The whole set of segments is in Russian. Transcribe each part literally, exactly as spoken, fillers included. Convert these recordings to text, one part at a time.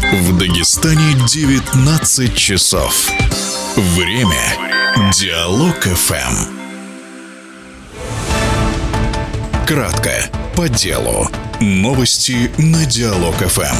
В Дагестане девятнадцать часов. Время Диалог эф эм. Кратко, по делу. Новости на Диалог эф эм.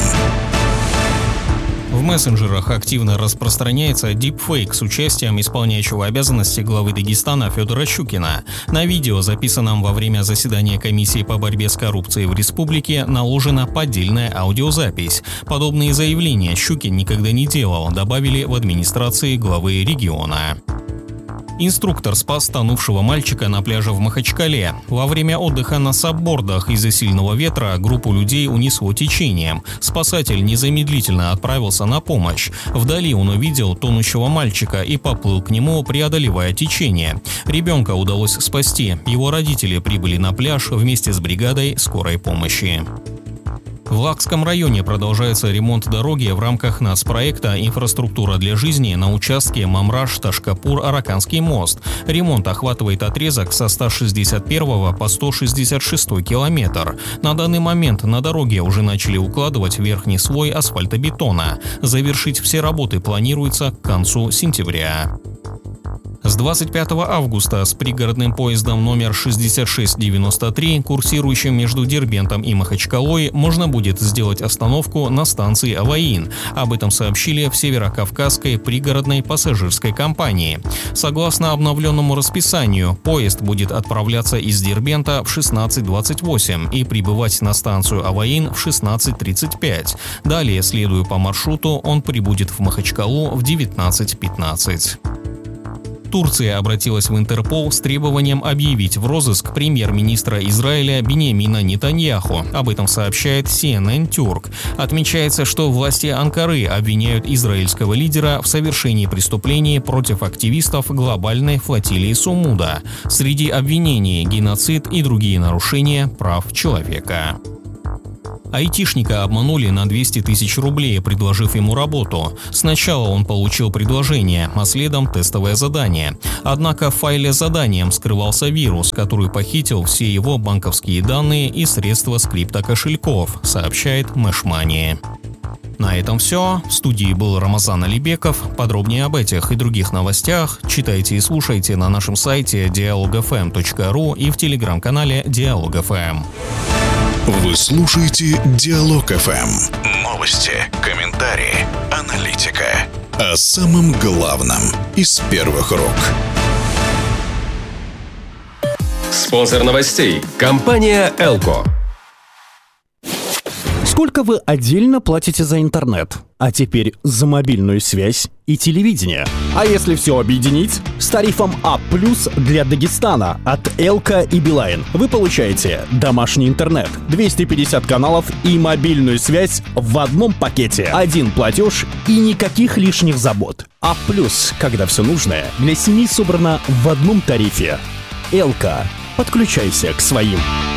В мессенджерах активно распространяется дипфейк с участием исполняющего обязанности главы Дагестана Федора Щукина. На видео, записанном во время заседания комиссии по борьбе с коррупцией в республике, наложена поддельная аудиозапись. Подобные заявления Щукин никогда не делал, добавили в администрации главы региона. Инструктор спас тонувшего мальчика на пляже в Махачкале. Во время отдыха на саббордах из-за сильного ветра группу людей унесло течением. Спасатель незамедлительно отправился на помощь. Вдали он увидел тонущего мальчика и поплыл к нему, преодолевая течение. Ребенка удалось спасти. Его родители прибыли на пляж вместе с бригадой скорой помощи. В Лакском районе продолжается ремонт дороги в рамках нацпроекта «Инфраструктура для жизни» на участке Мамраш-Ташкапур-Араканский мост. Ремонт охватывает отрезок со ста шестьдесят первого по сто шестьдесят шестой километр. На данный момент на дороге уже начали укладывать верхний слой асфальтобетона. Завершить все работы планируется к концу сентября. С двадцать пятого августа с пригородным поездом номер шестьдесят шесть девяносто три, курсирующим между Дербентом и Махачкалой, можно будет сделать остановку на станции Аваин. Об этом сообщили в Северокавказской пригородной пассажирской компании. Согласно обновленному расписанию, поезд будет отправляться из Дербента в шестнадцать двадцать восемь и прибывать на станцию Аваин в шестнадцать тридцать пять. Далее, следуя по маршруту, он прибудет в Махачкалу в девятнадцать пятнадцать. Турция обратилась в Интерпол с требованием объявить в розыск премьер-министра Израиля Биньямина Нетаньяху. Об этом сообщает си эн эн Тюрк. Отмечается, что власти Анкары обвиняют израильского лидера в совершении преступлений против активистов глобальной флотилии Сумуда. Среди обвинений – геноцид и другие нарушения прав человека. Айтишника обманули на двести тысяч рублей, предложив ему работу. Сначала он получил предложение, а следом тестовое задание. Однако в файле с заданием скрывался вирус, который похитил все его банковские данные и средства с криптокошельков, сообщает Мэшмани. На этом все. В студии был Рамазан Алибеков. Подробнее об этих и других новостях читайте и слушайте на нашем сайте диалог эф эм точка ру и в телеграм-канале Диалог эф эм. Вы слушаете Диалог эф эм. Новости, комментарии, аналитика. О самом главном из первых рук. Спонсор новостей – компания «Элко». Сколько вы отдельно платите за интернет? А теперь за мобильную связь и телевидение. А если все объединить? С тарифом А плюс для Дагестана от Элко и Билайн вы получаете домашний интернет, двести пятьдесят каналов и мобильную связь в одном пакете. Один платеж и никаких лишних забот. А плюс, когда все нужное для семьи собрано в одном тарифе. Элко. Подключайся к своим.